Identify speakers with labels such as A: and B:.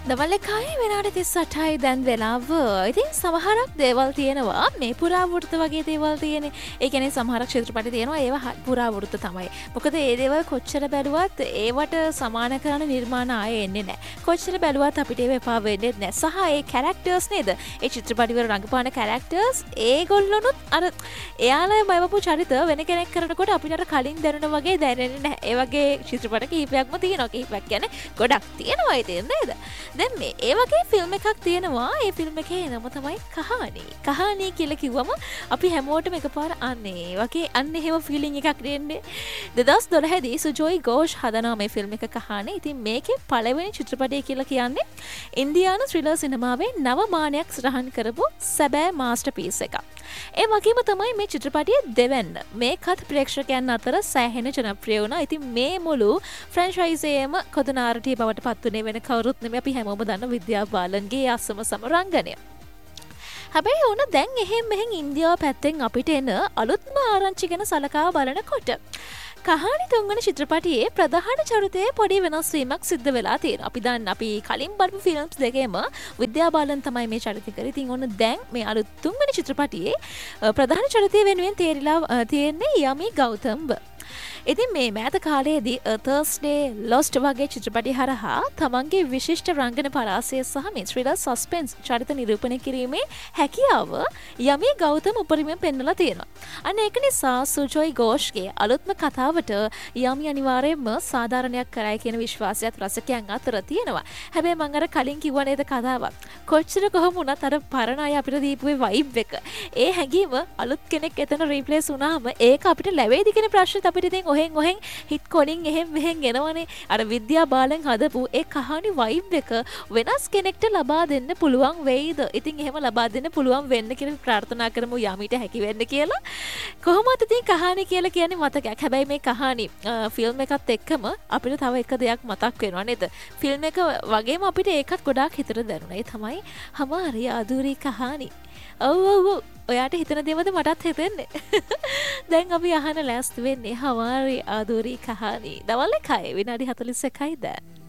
A: දවල් එකයි විනාඩි 38යි දැන් වෙලාව. ඉතින් සමහරක් දේවල් තියෙනවා මේ පුරාවෘත්ත වගේ දේවල් තියෙන්නේ. ඒ කියන්නේ සමහරක් ක්ෂේත්‍රපටි තියෙනවා ඒවා පුරාවෘත්ත තමයි. මොකද ඒ දේවල් කොච්චර බැලුවත් ඒවට සමාන කරන නිර්මාණ ආයේ එන්නේ නැහැ. කොච්චර බැලුවත් අපිට ඒව එපා වෙන්නේ නැහැ. සහ ඒ කැරක්ටර්ස් නේද? ඒ චිත්‍රපටි වල රඟපාන කැරක්ටර්ස් ඒගොල්ලොනුත් අර එයාලා බලපු චරිත වෙන කෙනෙක් කරනකොට අපිට අර කලින් දැනුණ වගේ දැනෙන්නේ නැහැ. ඒ වගේ චිත්‍රපට කිහිපයක්ම තියෙනවා. කිහිපයක් කියන්නේ ගොඩක් තියෙනවා ඉතින් නේද? දැන් මේ ඒ වගේ ෆිල්ම් එකක් තියෙනවා. ඒ ෆිල්ම් එකේ නම තමයි කහානි. කහානි කියලා කිව්වම අපි හැමෝටම එකපාර අන්නේ වගේ අන්න එහෙම ෆීලිං එකක් දෙන්නේ. 2012 දී සුජෝයි ഘോഷ් හදනවා මේ ෆිල්ම් එක කහානි. ඉතින් මේකේ පළවෙනි චිත්‍රපටය කියලා කියන්නේ ඉන්දියානු ත්‍රිලර් සිනමාවේ නව මානයක් සටහන් කරපු සැබෑ මාස්ටර්පීස් එකක්. ඒ වගේම තමයි මේ චිත්‍රපටිය දෙවැන්න. මේකත් ප්‍රේක්ෂකයන් අතර සෑහෙන ජනප්‍රිය වුණා. ඉතින් මේ මුළු ෆ්‍රැන්චයිසේම කොදනාරටි බවට පත් වුණේ වෙන කවුරුත් නෙමෙයි අපි හැමෝම දන්න විද්‍යා බාලන්ගේ අසම සමරංගනය. හැබැයි ඕන දැන් එහෙම මෙහෙන් ඉන්දියාව පැත්තෙන් අපිට එන අලුත්ම ආරංචි ගැන සලකා බලනකොට කහානි තුන්වන චිත්‍රපටියේ ප්‍රධාන චරිතයේ පොඩි වෙනස් වීමක් සිද්ධ වෙලා තියෙනවා. අපි දන්න අපි කලින් බලපු ෆිල්ම්ස් දෙකේම විද්‍යා බාලන් තමයි මේ චරිතය කරේ. ඉතින් ඔන්න දැන් මේ අලුත් තුන්වෙනි චිත්‍රපටියේ ප්‍රධාන චරිතය වෙනුවෙන් තේරිලා තියෙන්නේ යමි ගෞතම්ව. ඉතින් මේ මෑත කාලයේදී තර්ස්ඩේ ලොස්ට් වගේ චිත්‍රපටි හරහා තමන්ගේ විශිෂ්ට රංගන පරාසය සහ මේ ත්‍රිලර් සස්පෙන්ස් චරිත නිරූපණය කිරීමේ හැකියාව යමි ගෞතම උපරිමයෙන් පෙන්වලා තියෙනවා. අන්න ඒක නිසා සුජෝයි ഘോഷ്ගේ අලුත්ම කතාවට යමි අනිවාර්යයෙන්ම සාධාරණයක් කරයි කියන විශ්වාසයත් රසිකයන් අතර තියෙනවා. හැබැයි මම අර කලින් කිව්වා නේද කතාවක්. කොච්චර කොහොම වුණත් අර පරණ අය අපිට දීපුවේ වයිබ් එක. ඒ හැඟීම අලුත් කෙනෙක් එතන රීප්ලේස් වුණාම ඒක අපිට ලැබෙයිද කියන ප්‍රශ්නෙත් අපිට ඉතින් ඔහෙන් හිට් කොලින් එහෙම මෙහෙන් එනවනේ. අර විද්‍යා බාලන් හදපු ඒ කහානි වයිබ් එක වෙනස් කෙනෙක්ට ලබා දෙන්න පුළුවන් වෙයිද? ඉතින් එහෙම ලබා දෙන්න පුළුවන් වෙන්න කියලා ප්‍රාර්ථනා කරමු යමිට හැකි වෙන්න කියලා. කොහොමද ඉතින් කහානි කියලා කියන්නේ මතකයක්. හැබැයි මේ කහානි ෆිල්ම් එකත් එක්කම අපිට තව එක දෙයක් මතක් වෙනවා නේද? ෆිල්ම් එක වගේම අපිට ඒකත් ගොඩාක් හිතට දැනුණා. ඒ තමයි හමාරි අධූරි කහානි. ඔව් ඔයාට හිතන දේවද මටත් හිතෙන්නේ. දැන් අපි අහන ලෑස්ති වෙන්නේ හමාරි අධූරි කහානි. දවල් 1 විනාඩි 41යි දැන්.